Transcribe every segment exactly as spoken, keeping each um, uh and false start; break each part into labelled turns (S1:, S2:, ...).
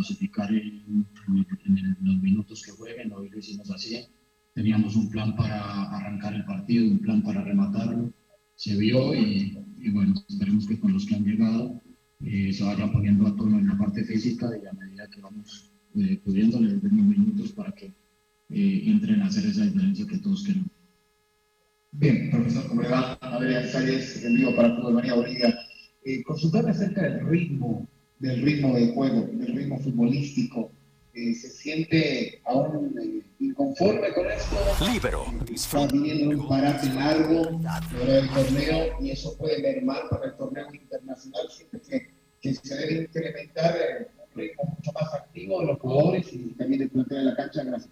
S1: dosificar en, en, en los minutos que jueguen. Hoy lo hicimos así. Teníamos un plan para arrancar el partido, un plan para rematarlo. Se vio y, y bueno, esperemos que con los que han llegado eh, se vaya poniendo a tono en la parte física y a medida que vamos eh, pudiendo les demos minutos para que eh, entren a hacer esa diferencia que todos queremos.
S2: Bien, profesor, ¿cómo le va? Adrián Sáenz, en vivo para Fútbol Manía Bolivia. Eh, consultarle acerca del ritmo, del ritmo de juego, del ritmo futbolístico. Eh, ¿Se siente aún eh, inconforme con esto?
S3: Líbero.
S2: Está viniendo un parate largo fuera del torneo y eso puede mermar para el torneo internacional. Siempre que, que se debe incrementar eh, un ritmo mucho más activo de los jugadores y también del plantel de la cancha. Gracias.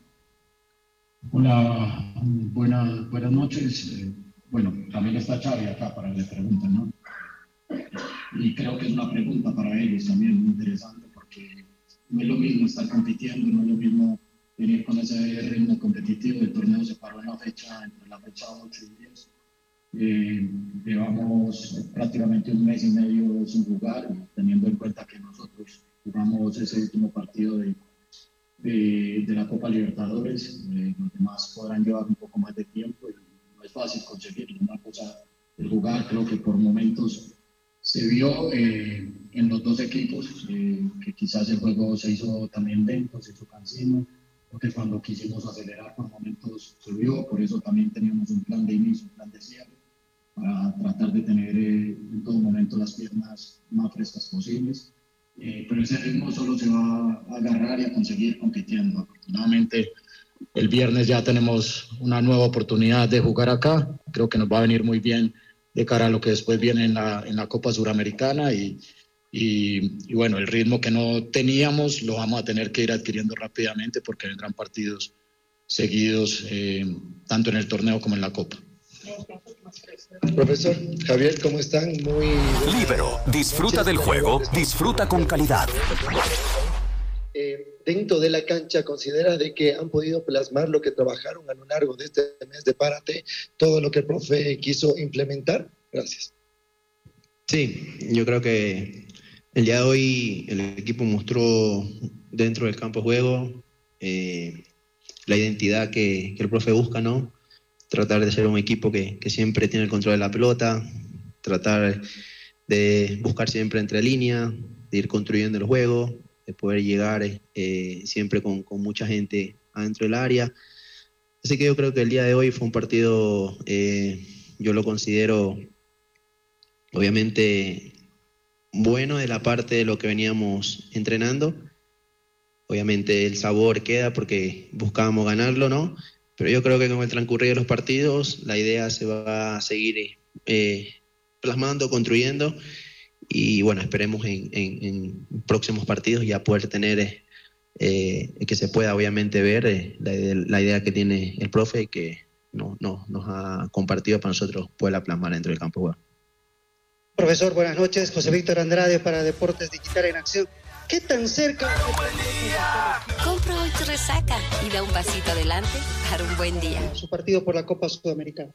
S1: Hola, buenas, buenas noches. Eh, bueno, también está Xavi acá para que le pregunten, ¿no? Y creo que es una pregunta para ellos también muy interesante porque no es lo mismo estar compitiendo, no es lo mismo venir con ese ritmo competitivo. El torneo se paró en la fecha, entre la fecha ocho y diez. Eh, llevamos prácticamente un mes y medio sin jugar, y teniendo en cuenta que nosotros jugamos ese último partido de De, de la Copa Libertadores, eh, los demás podrán llevar un poco más de tiempo y no es fácil conseguirlo. Una cosa el jugar, creo que por momentos se vio eh, en los dos equipos eh, que quizás el juego se hizo también lento, se hizo cansino, porque cuando quisimos acelerar por momentos se vio, por eso también teníamos un plan de inicio, un plan de cierre, para tratar de tener eh, en todo momento las piernas más frescas posibles. Eh, pero ese ritmo solo se va a agarrar y a conseguir compitiendo. Afortunadamente, el viernes ya tenemos una nueva oportunidad de jugar acá. Creo que nos va a venir muy bien de cara a lo que después viene en la, en la Copa Suramericana. Y, y, y bueno, el ritmo que no teníamos lo vamos a tener que ir adquiriendo rápidamente porque vendrán partidos seguidos, eh, tanto en el torneo como en la Copa.
S4: Profesor Javier, ¿cómo están? Muy
S3: Líbero, disfruta del juego, disfruta con calidad.
S4: Eh, dentro de la cancha, ¿consideras de que han podido plasmar lo que trabajaron a lo largo de este mes de parate, todo lo que el profe quiso implementar? Gracias.
S5: Sí, yo creo que el día de hoy el equipo mostró dentro del campo de juego eh, la identidad que, que el profe busca, ¿no? Tratar de ser un equipo que, que siempre tiene el control de la pelota, tratar de buscar siempre entre líneas, de ir construyendo el juego, de poder llegar eh, siempre con, con mucha gente adentro del área. Así que yo creo que el día de hoy fue un partido, eh, yo lo considero obviamente bueno de la parte de lo que veníamos entrenando. Obviamente el sabor queda porque buscábamos ganarlo, ¿no? Pero yo creo que con el transcurrir de los partidos la idea se va a seguir eh, plasmando, construyendo y bueno, esperemos en, en, en próximos partidos ya poder tener eh, que se pueda obviamente ver eh, la, la idea que tiene el profe y que no, no, nos ha compartido para nosotros poderla plasmar dentro del campo de juego.
S6: Profesor, buenas noches. José Víctor Andrade para Deportes Digital en Acción. ¿Qué tan cerca?
S7: Compra hoy tu resaca y da un pasito adelante para un buen día.
S6: Su partido por la Copa Sudamericana.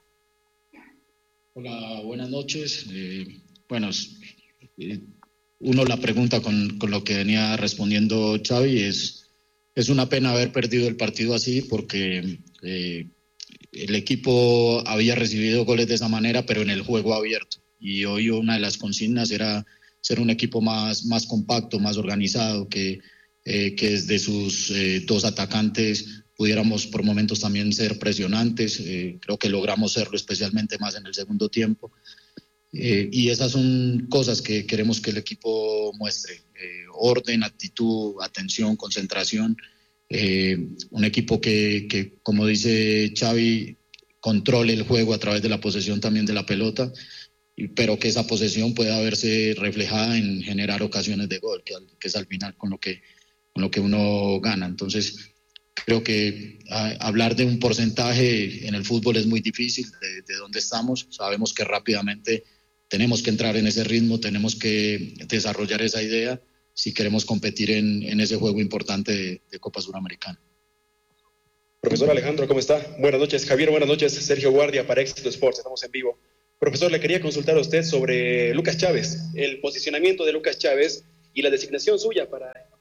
S1: Hola, buenas noches. Eh, bueno, eh, uno la pregunta con, con lo que venía respondiendo Xavi es, es una pena haber perdido el partido así porque eh, el equipo había recibido goles de esa manera, pero en el juego abierto. Y hoy una de las consignas era ser un equipo más, más compacto, más organizado, que, eh, que desde sus eh, dos atacantes pudiéramos por momentos también ser presionantes. Eh, creo que logramos serlo especialmente más en el segundo tiempo. Eh, y esas son cosas que queremos que el equipo muestre. Eh, orden, actitud, atención, concentración. Eh, un equipo que, que, como dice Xavi, controle el juego a través de la posesión también de la pelota, pero que esa posesión pueda verse reflejada en generar ocasiones de gol, que, que es al final con lo que, con lo que uno gana. Entonces, creo que a, hablar de un porcentaje en el fútbol es muy difícil, de, de dónde estamos. Sabemos que rápidamente tenemos que entrar en ese ritmo, tenemos que desarrollar esa idea si queremos competir en, en ese juego importante de, de Copa Suramericana.
S8: Profesor Alejandro, ¿cómo está? Buenas noches. Javier, buenas noches. Sergio Guardia para Éxito Sports, estamos en vivo. Profesor, le quería consultar a usted sobre Lucas Chávez, el posicionamiento de Lucas Chávez y la designación suya para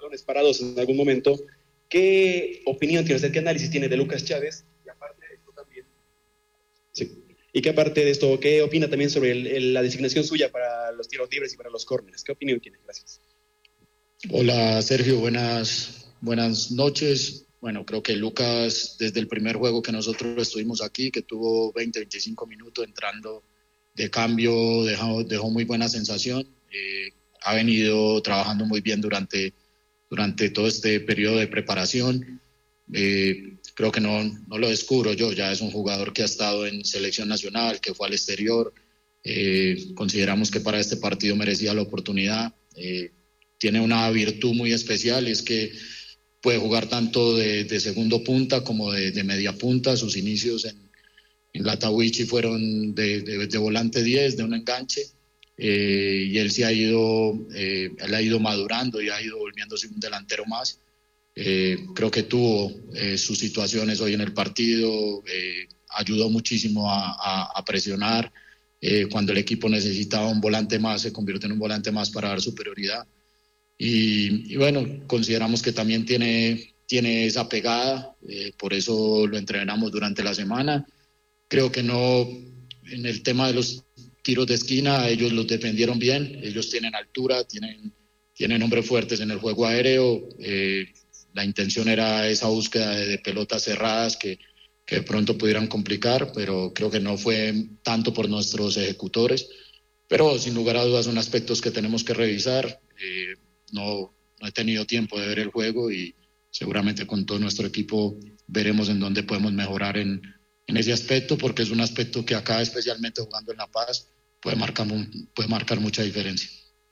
S8: balones parados en algún momento. ¿Qué opinión tiene usted, qué análisis tiene de Lucas Chávez? Y aparte de esto también, sí. Y que aparte de esto, ¿qué opina también sobre el, el, la designación suya para los tiros libres y para los córneres? ¿Qué opinión tiene? Gracias.
S1: Hola Sergio, buenas, buenas noches. Bueno, creo que Lucas, desde el primer juego que nosotros estuvimos aquí, que tuvo veinte, veinticinco minutos entrando de cambio, dejó, dejó muy buena sensación. Eh, ha venido trabajando muy bien durante, durante todo este periodo de preparación. Eh, creo que no, no lo descubro yo, ya es un jugador que ha estado en selección nacional, que fue al exterior. Eh, consideramos que para este partido merecía la oportunidad. Eh, tiene una virtud muy especial, es que puede jugar tanto de, de segundo punta como de, de media punta. Sus inicios en, en la Tawichi fueron de, de, de volante diez, de un enganche, eh, y él sí ha ido, eh, él ha ido madurando y ha ido volviéndose un delantero más. Eh, creo que tuvo eh, sus situaciones hoy en el partido, eh, ayudó muchísimo a, a, a presionar. Eh, cuando el equipo necesitaba un volante más, se convirtió en un volante más para dar superioridad. Y, y bueno, consideramos que también tiene, tiene esa pegada, eh, por eso lo entrenamos durante la semana. Creo que no, en el tema de los tiros de esquina, ellos los defendieron bien, ellos tienen altura, tienen, tienen hombres fuertes en el juego aéreo. Eh, la intención era esa búsqueda de, de pelotas cerradas que, que de pronto pudieran complicar, pero creo que no fue tanto por nuestros ejecutores. Pero sin lugar a dudas son aspectos que tenemos que revisar. Eh, No, no he tenido tiempo de ver el juego y seguramente con todo nuestro equipo veremos en dónde podemos mejorar en, en ese aspecto, porque es un aspecto que acá, especialmente jugando en La Paz, puede marcar, puede marcar mucha diferencia.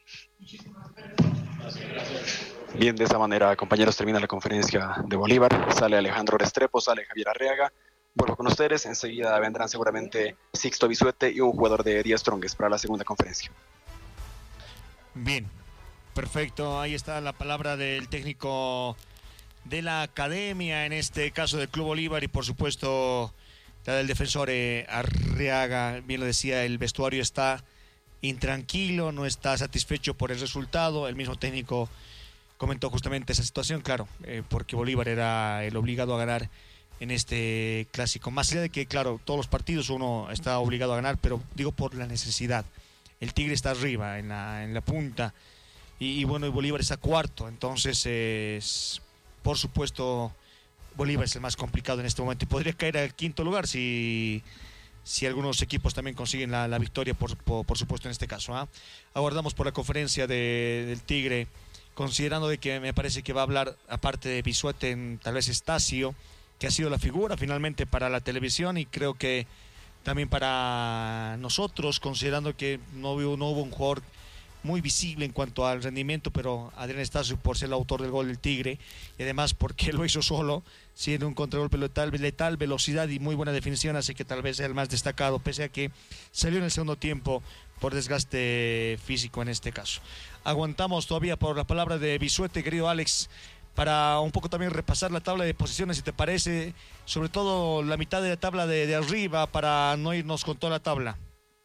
S8: Bien, de esa manera, compañeros, termina la conferencia de Bolívar. Sale Alejandro Restrepo, sale Javier Arriaga. Vuelvo con ustedes. Enseguida vendrán seguramente Sixto Bisuete y un jugador de The Strongest para la segunda conferencia.
S9: Bien. Perfecto, ahí está la palabra del técnico de la academia, en este caso del Club Bolívar, y por supuesto la del defensor eh, Arriaga. Bien lo decía, el vestuario está intranquilo, no está satisfecho por el resultado. El mismo técnico comentó justamente esa situación, claro, eh, porque Bolívar era el obligado a ganar en este clásico. Más allá de que, claro, todos los partidos uno está obligado a ganar, pero digo por la necesidad. El Tigre está arriba, en la, en la punta. Y, y bueno, y Bolívar está cuarto, entonces es, por supuesto Bolívar es el más complicado en este momento y podría caer al quinto lugar si, si algunos equipos también consiguen la, la victoria, por, por, por supuesto en este caso. ¿eh? Aguardamos por la conferencia de, del Tigre, considerando de que me parece que va a hablar, aparte de Bisuete, en, tal vez Estacio, que ha sido la figura finalmente para la televisión y creo que también para nosotros, considerando que no, no hubo un jugador muy visible en cuanto al rendimiento, pero Adrián Estacio, por ser el autor del gol del Tigre y además porque lo hizo solo, siendo un contragolpe letal, letal, velocidad y muy buena definición, así que tal vez sea el más destacado, pese a que salió en el segundo tiempo por desgaste físico en este caso. Aguantamos todavía por la palabra de Bisuete, querido Alex, para un poco también repasar la tabla de posiciones, si te parece, sobre todo la mitad de la tabla de, de arriba, para no irnos con toda la tabla.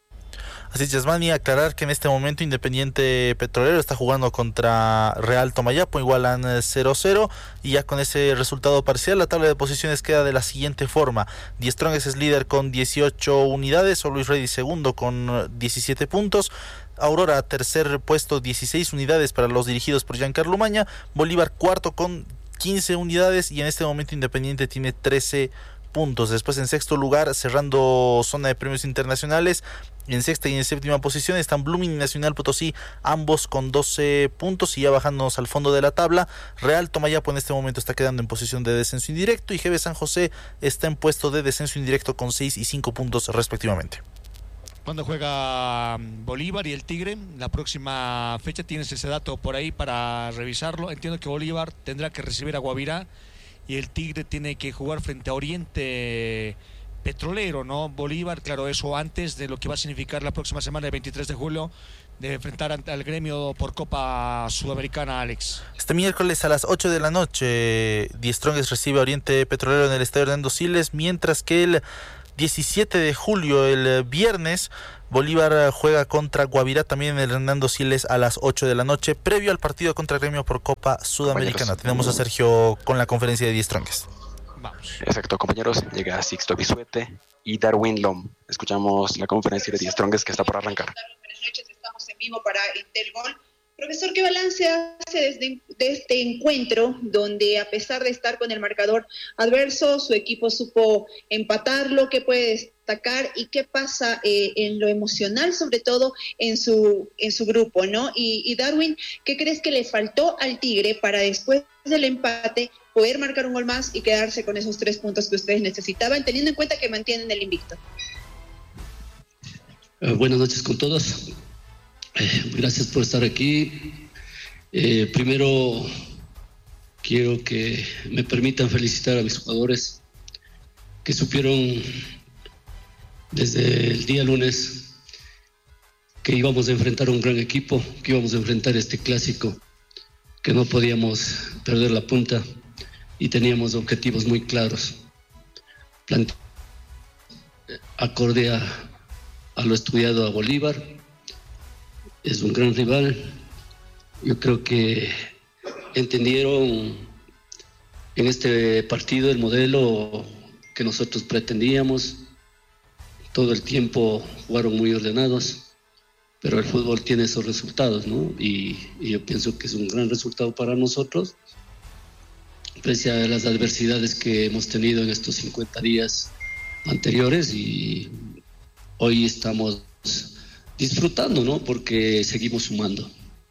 S10: Así es, Yasmani, aclarar que en este momento Independiente Petrolero está jugando contra Real Tomayapo, igualan cero cero, y ya con ese resultado parcial la tabla de posiciones queda de la siguiente forma. The Strongest es líder con dieciocho unidades, Always Ready segundo con diecisiete puntos, Aurora tercer puesto, dieciséis unidades para los dirigidos por Giancarlo Umaña, Bolívar cuarto con quince unidades y en este momento Independiente tiene trece puntos. Después en sexto lugar, cerrando zona de premios internacionales, en sexta y en séptima posición están Blooming y Nacional Potosí, ambos con doce puntos, y ya bajándonos al fondo de la tabla, Real Tomayapo en este momento está quedando en posición de descenso indirecto y G B San José está en puesto de descenso indirecto con seis y cinco puntos respectivamente.
S9: Cuando juega Bolívar y el Tigre, la próxima fecha, tienes ese dato por ahí para revisarlo. Entiendo que Bolívar tendrá que recibir a Guavirá y el Tigre tiene que jugar frente a Oriente Petrolero, ¿no? Bolívar, claro, eso antes de lo que va a significar la próxima semana, el veintitrés de julio, de enfrentar al gremio por Copa Sudamericana, Alex.
S10: Este miércoles a las ocho de la noche, The Strongest recibe a Oriente Petrolero en el Estadio Hernando Siles, mientras que el diecisiete de julio, el viernes, Bolívar juega contra Guavirá también en el Hernando Siles a las ocho de la noche, previo al partido contra Gremio por Copa Sudamericana. Compañeros. Tenemos a Sergio con la conferencia de Die Strongest.
S8: Vamos. Exacto, compañeros. Llega Sixto Bisuete y Darwin Lom. Escuchamos la conferencia de Die Strongest que está por arrancar.
S11: Buenas noches, estamos en vivo para Entel Gol. Profesor, ¿qué balance hace desde de este encuentro donde a pesar de estar con el marcador adverso, su equipo supo empatarlo? ¿Qué puede destacar y qué pasa eh, en lo emocional, sobre todo en su en su grupo, ¿no? Y, y Darwin, ¿qué crees que le faltó al Tigre para después del empate poder marcar un gol más y quedarse con esos tres puntos que ustedes necesitaban, teniendo en cuenta que mantienen el invicto?
S12: Uh, buenas noches con todos. Eh, gracias por estar aquí. Eh, primero quiero que me permitan felicitar a mis jugadores que supieron desde el día lunes que íbamos a enfrentar un gran equipo, que íbamos a enfrentar este clásico, que no podíamos perder la punta y teníamos objetivos muy claros. Plante- acorde a, a lo estudiado a Bolívar. Es un gran rival. Yo creo que entendieron en este partido el modelo que nosotros pretendíamos. Todo el tiempo jugaron muy ordenados, pero el fútbol tiene esos resultados, ¿no? Y, y yo pienso que es un gran resultado para nosotros, pese a las adversidades que hemos tenido en estos cincuenta días anteriores, y hoy estamos disfrutando, ¿no? Porque seguimos sumando.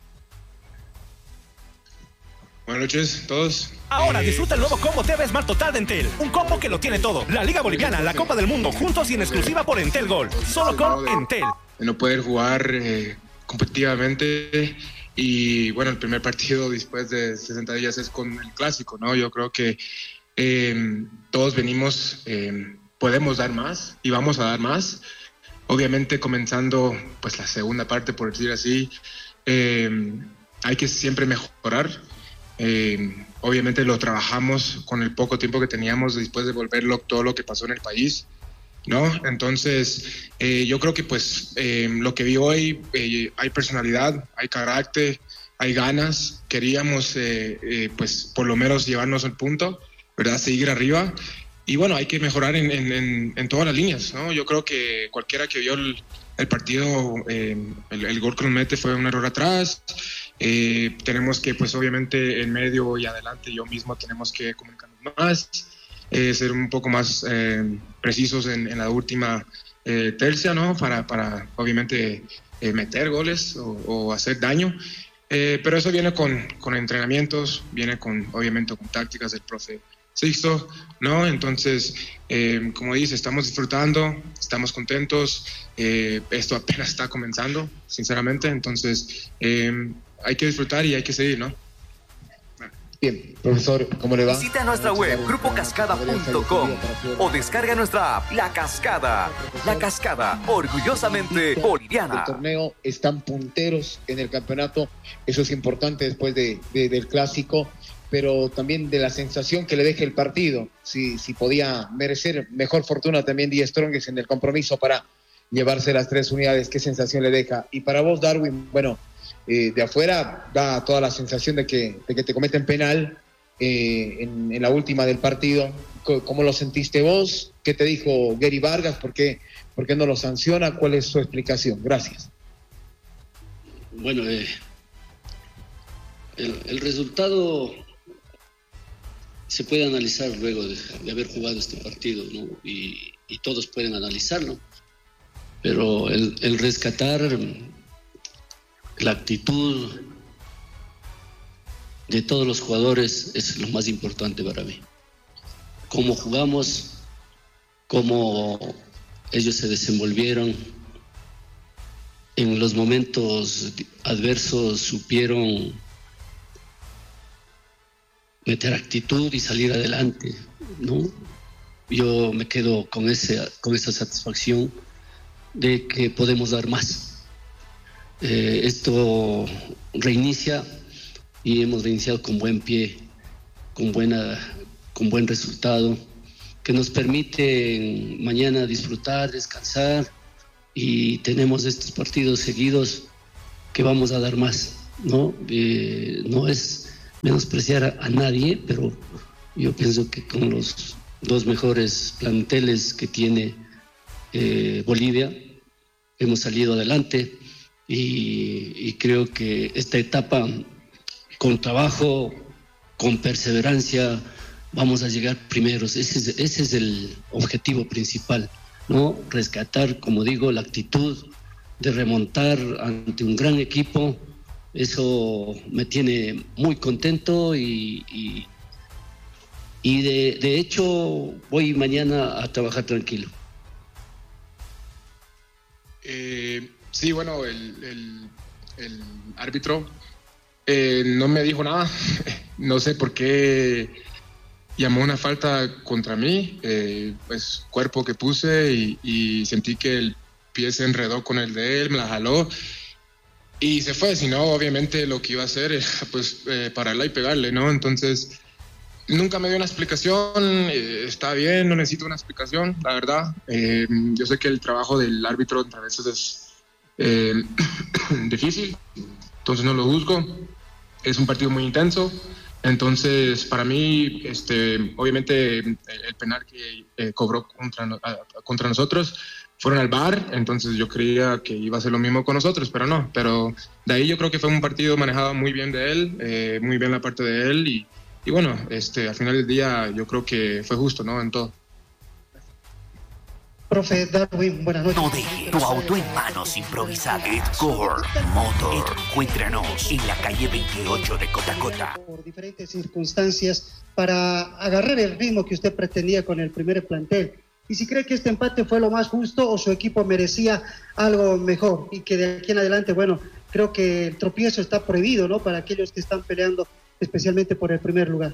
S13: Buenas noches a todos.
S14: Ahora disfruta el nuevo combo T V Smart Total de Entel. Un combo que lo tiene todo. La Liga Boliviana, la Copa del Mundo, juntos y en exclusiva por Entel Gol. Solo con Entel.
S13: De no poder jugar eh, competitivamente. Y bueno, el primer partido después de sesenta días es con el clásico, ¿no? Yo creo que eh, todos venimos, eh, podemos dar más y vamos a dar más. Obviamente comenzando pues la segunda parte, por decir así, eh, hay que siempre mejorar. Eh, obviamente lo trabajamos con el poco tiempo que teníamos después de volverlo todo lo que pasó en el país, ¿no? Entonces eh, yo creo que pues eh, lo que vi hoy, eh, hay personalidad, hay carácter, hay ganas. Queríamos eh, eh, pues por lo menos llevarnos el punto, ¿verdad? Seguir arriba. Y bueno, hay que mejorar en, en, en, en todas las líneas, ¿no? Yo creo que cualquiera que vio el, el partido, eh, el, el gol que nos mete fue un error atrás. Eh, tenemos que, pues obviamente, en medio y adelante, yo mismo tenemos que comunicarnos más, eh, ser un poco más eh, precisos en, en la última eh, tercia, ¿no? Para, para obviamente, eh, meter goles o, o hacer daño. Eh, pero eso viene con, con entrenamientos, viene con, obviamente, con tácticas del profe Sixto, ¿no? Entonces, eh, como dice, estamos disfrutando, estamos contentos, eh, esto apenas está comenzando, sinceramente, entonces eh, hay que disfrutar y hay que seguir, ¿no?
S2: Bien, profesor, ¿cómo le va?
S3: Visita nuestra web grupo cascada punto com o descarga nuestra app La Cascada. La Cascada, orgullosamente boliviana.
S2: El torneo están punteros en el campeonato, eso es importante después de, de, del clásico, pero también de la sensación que le deje el partido, si, si podía merecer mejor fortuna también Die Strongest en el compromiso para llevarse las tres unidades, qué sensación le deja. Y para vos, Darwin, bueno, eh, de afuera da toda la sensación de que, de que te cometen penal eh, en, en la última del partido. ¿Cómo lo sentiste vos? ¿Qué te dijo Gary Vargas? ¿Por qué, por qué no lo sanciona? ¿Cuál es su explicación? Gracias.
S12: Bueno, eh, el, el resultado se puede analizar luego de, de haber jugado este partido, ¿no? Y, y todos pueden analizarlo, pero el, el rescatar la actitud de todos los jugadores es lo más importante para mí. Cómo jugamos, cómo ellos se desenvolvieron en los momentos adversos, supieron meter actitud y salir adelante, ¿no? Yo me quedo con ese, con esa satisfacción de que podemos dar más. Eh, esto reinicia y hemos reiniciado con buen pie, con buena, con buen resultado, que nos permite mañana disfrutar, descansar y tenemos estos partidos seguidos que vamos a dar más, ¿no? Eh, no es menospreciar a, a nadie, pero yo pienso que con los dos mejores planteles que tiene eh, Bolivia hemos salido adelante y, y creo que esta etapa, con trabajo, con perseverancia, vamos a llegar primeros. Ese es, ese es el objetivo principal, ¿no? Rescatar, como digo, la actitud de remontar ante un gran equipo. Eso me tiene muy contento y, y, y de, de hecho voy mañana a trabajar tranquilo.
S13: Eh, sí, bueno, el, el, el árbitro eh, no me dijo nada. No sé por qué llamó una falta contra mí, eh, pues cuerpo que puse y, y sentí que el pie se enredó con el de él, me la jaló y se fue. Si no, obviamente lo que iba a hacer era pues eh, pararla y pegarle, ¿no? Entonces nunca me dio una explicación. Eh, está bien, no necesito una explicación, la verdad. Eh, yo sé que el trabajo del árbitro a veces es eh, difícil, entonces no lo juzgo. Es un partido muy intenso. Entonces, para mí, este, obviamente, el penal que eh, cobró contra, contra nosotros fueron al V A R, entonces yo creía que iba a ser lo mismo con nosotros, pero no. Pero de ahí yo creo que fue un partido manejado muy bien de él, eh, muy bien la parte de él, y, y bueno, este, al final del día yo creo que fue justo, ¿no? En todo.
S6: Profe Darwin, buenas noches.
S15: No deje tu auto en manos improvisadas. Edcore Motor. Encuéntranos en la calle veintiocho de Cotacota.
S6: Por diferentes circunstancias para agarrar el ritmo que usted pretendía con el primer plantel. Y si cree que este empate fue lo más justo o su equipo merecía algo mejor y que de aquí en adelante, bueno, creo que el tropiezo está prohibido, ¿no? Para aquellos que están peleando especialmente por el primer lugar.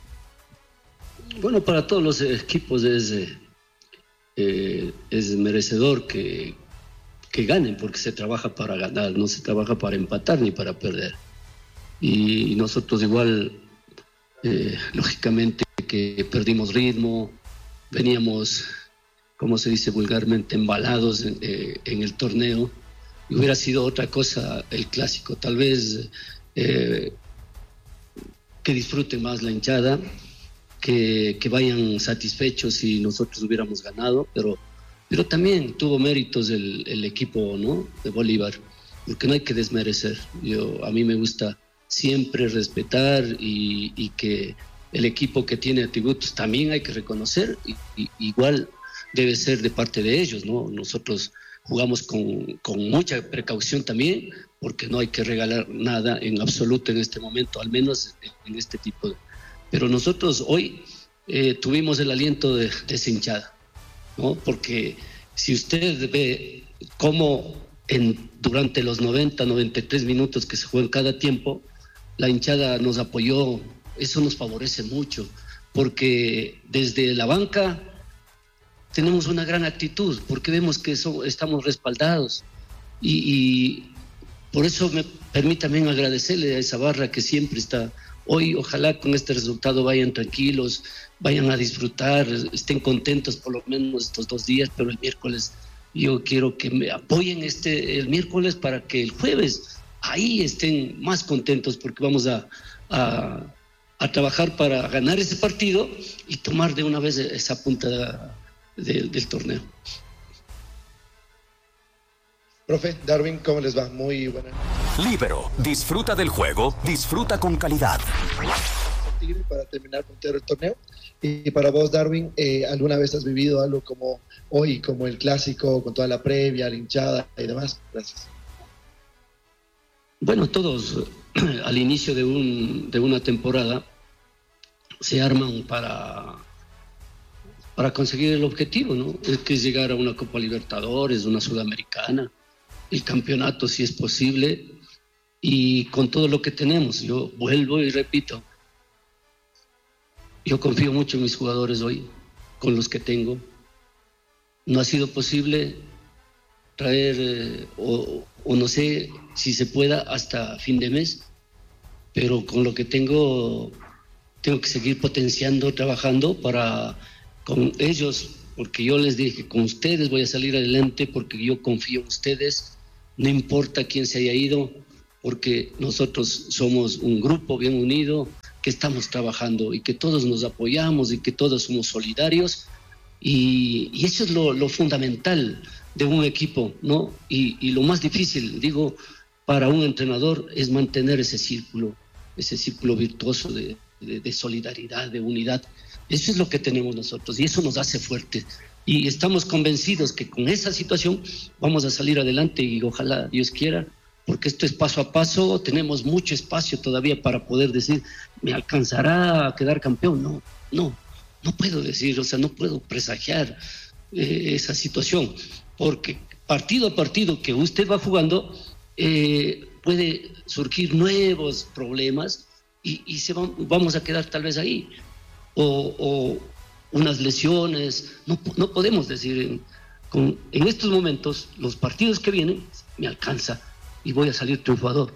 S12: Bueno, para todos los equipos es... Eh... Eh, es merecedor que, que ganen, porque se trabaja para ganar, no se trabaja para empatar ni para perder. Y nosotros igual, eh, lógicamente que perdimos ritmo, veníamos, como se dice vulgarmente, embalados en, eh, en el torneo, y hubiera sido otra cosa el clásico, tal vez eh, que disfrute más la hinchada, Que, que vayan satisfechos si nosotros hubiéramos ganado, pero, pero también tuvo méritos el, el equipo, ¿no? De Bolívar, porque no hay que desmerecer. Yo, a mí me gusta siempre respetar y, y que el equipo que tiene atributos también hay que reconocer, y, y, igual debe ser de parte de ellos, ¿no? Nosotros jugamos con, con mucha precaución también, porque no hay que regalar nada en absoluto en este momento, al menos en este tipo de... Pero nosotros hoy eh, tuvimos el aliento de, de esa hinchada, ¿no? Porque si usted ve cómo en, durante los noventa, noventa y tres minutos que se juegan cada tiempo, la hinchada nos apoyó, eso nos favorece mucho, porque desde la banca tenemos una gran actitud, porque vemos que eso, estamos respaldados. Y, y por eso me permítanme agradecerle a esa barra que siempre está... Hoy, ojalá con este resultado vayan tranquilos, vayan a disfrutar, estén contentos por lo menos estos dos días, pero el miércoles yo quiero que me apoyen este, el miércoles para que el jueves ahí estén más contentos, porque vamos a, a, a trabajar para ganar ese partido y tomar de una vez esa punta de, del torneo.
S4: Profe Darwin, ¿cómo les va? Muy buena noche.
S3: Líbero, disfruta del juego, disfruta con calidad.
S4: Para terminar con todo el torneo. Y para vos, Darwin, eh, ¿alguna vez has vivido algo como hoy, como el clásico, con toda la previa, la hinchada y demás? Gracias.
S12: Bueno, todos al inicio de, un, de una temporada se arman para, para conseguir el objetivo, ¿no? Que es llegar a una Copa Libertadores, una Sudamericana, el campeonato si es posible, y con todo lo que tenemos. Yo vuelvo y repito, yo confío mucho en mis jugadores hoy, con los que tengo. No ha sido posible traer, eh, o, o no sé si se pueda hasta fin de mes, pero con lo que tengo, tengo que seguir potenciando, trabajando para con ellos porque yo les dije, con ustedes voy a salir adelante, porque yo confío en ustedes, no importa quién se haya ido, porque nosotros somos un grupo bien unido, que estamos trabajando y que todos nos apoyamos y que todos somos solidarios, y, y eso es lo, lo fundamental de un equipo, ¿no? Y, y lo más difícil, digo, para un entrenador es mantener ese círculo, ese círculo virtuoso de, de, de solidaridad, de unidad. Eso es lo que tenemos nosotros y eso nos hace fuertes. Y estamos convencidos que con esa situación vamos a salir adelante y ojalá Dios quiera, porque esto es paso a paso, tenemos mucho espacio todavía para poder decir, ¿me alcanzará a quedar campeón? No, no, no puedo decir, o sea, no puedo presagiar eh, esa situación, porque partido a partido que usted va jugando, eh, puede surgir nuevos problemas y, y se va, vamos a quedar tal vez ahí. O, o unas lesiones, no, no podemos decir, en, con, en estos momentos, los partidos que vienen, me alcanza y voy a salir triunfador.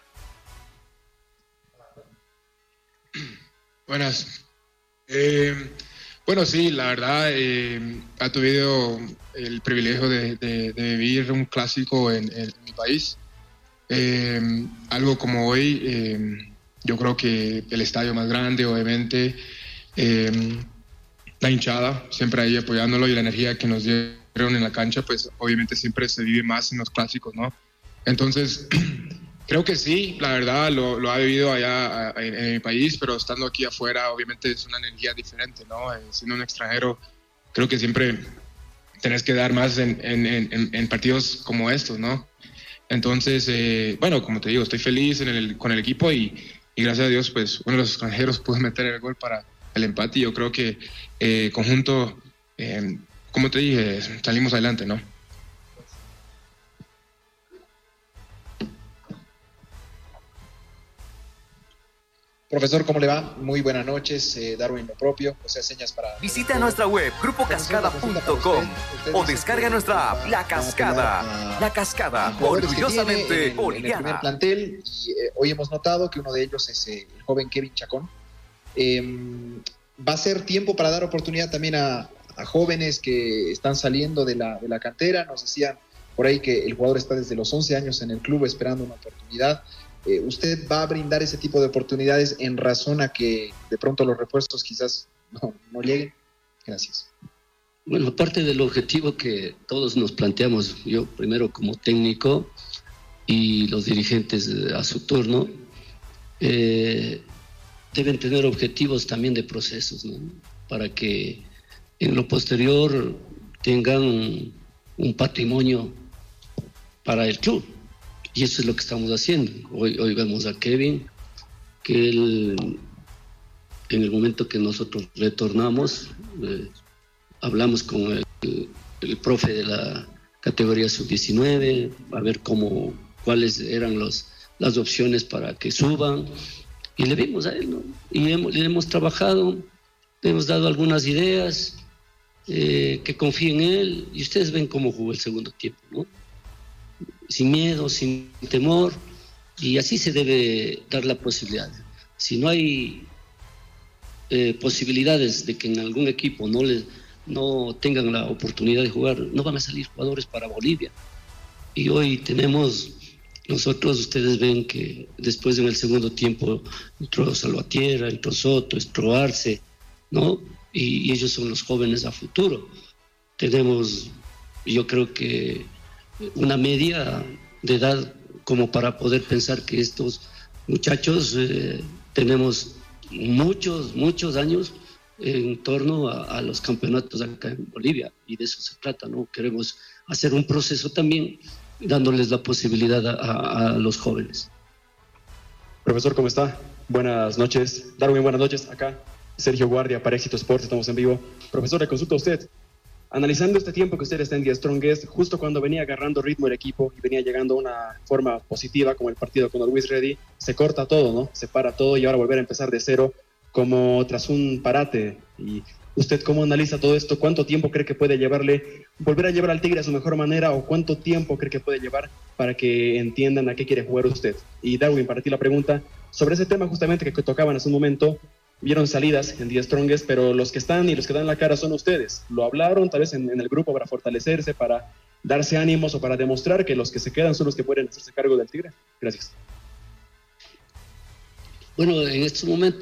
S13: Buenas. Eh, bueno, sí, la verdad, eh, ha tenido el privilegio de, de, de vivir un clásico en, en mi país. Eh, algo como hoy, eh, yo creo que el estadio más grande, obviamente, Eh, la hinchada siempre ahí apoyándolo y la energía que nos dieron en la cancha, pues obviamente siempre se vive más en los clásicos, ¿no? Entonces, creo que sí, la verdad lo, lo ha vivido allá en, en mi país, pero estando aquí afuera obviamente es una energía diferente, ¿no? Eh, siendo un extranjero, creo que siempre tenés que dar más en, en, en, en partidos como estos, ¿no? Entonces, eh, bueno, como te digo, estoy feliz en el, con el equipo y, y gracias a Dios, pues uno de los extranjeros pudo meter el gol para el empate y yo creo que eh, conjunto, eh, como te dije, salimos adelante, ¿no?
S16: Profesor, ¿cómo le va? Muy buenas noches, eh, Darwin lo propio, o sea, señas para...
S3: Visita nuestra web grupo cascada punto com o descarga nuestra app La Cascada. La Cascada, orgullosamente
S16: en, en el primer plantel, y eh, hoy hemos notado que uno de ellos es eh, el joven Kevin Chacón. Eh, va a ser tiempo para dar oportunidad también a, a jóvenes que están saliendo de la, de la cantera. Nos decían por ahí que el jugador está desde los once años en el club esperando una oportunidad. Eh, ¿Usted va a brindar ese tipo de oportunidades en razón a que de pronto los refuerzos quizás no, no lleguen? Gracias.
S12: Bueno, aparte del objetivo que todos nos planteamos, yo primero como técnico y los dirigentes a su turno, eh, deben tener objetivos también de procesos, ¿no? Para que en lo posterior tengan un patrimonio para el club. Y eso es lo que estamos haciendo. Hoy, hoy vemos a Kevin, que él, en el momento que nosotros retornamos, eh, hablamos con el, el profe de la categoría sub diecinueve, a ver cómo, cuáles eran los, las opciones para que suban. Y le vimos a él, ¿no? Y hemos, le hemos trabajado, le hemos dado algunas ideas, eh, que confíen en él, y ustedes ven cómo jugó el segundo tiempo, ¿no? Sin miedo, sin temor, y así se debe dar la posibilidad. Si no hay eh, posibilidades de que en algún equipo no, les, no tengan la oportunidad de jugar, no van a salir jugadores para Bolivia. Y hoy tenemos... Nosotros, ustedes ven que después en el segundo tiempo entró Salvatierra, entró Soto, entró Arce, ¿no? Y, y ellos son los jóvenes a futuro. Tenemos, yo creo que una media de edad como para poder pensar que estos muchachos eh, tenemos muchos, muchos años en torno a, a los campeonatos acá en Bolivia, y de eso se trata, ¿no? Queremos hacer un proceso también dándoles la posibilidad a, a, a los jóvenes.
S8: Profesor, ¿cómo está? Buenas noches. Darwin, buenas noches. Acá Sergio Guardia para Éxito Sports, estamos en vivo. Profesor, le consulto a usted. Analizando este tiempo que usted está en The Strongest, justo cuando venía agarrando ritmo el equipo y venía llegando a una forma positiva como el partido con Always Ready, se corta todo, ¿no? Se para todo y ahora volver a empezar de cero como tras un parate. Y ¿usted cómo analiza todo esto? ¿Cuánto tiempo cree que puede llevarle volver a llevar al Tigre a su mejor manera, o cuánto tiempo cree que puede llevar para que entiendan a qué quiere jugar usted? Y Darwin, para ti la pregunta sobre ese tema justamente que tocaban hace un momento, vieron salidas en The Strongest, pero los que están y los que dan la cara son ustedes. Lo hablaron tal vez en, en el grupo para fortalecerse, para darse ánimos o para demostrar que los que se quedan son los que pueden hacerse cargo del Tigre. Gracias.
S12: Bueno, en estos momentos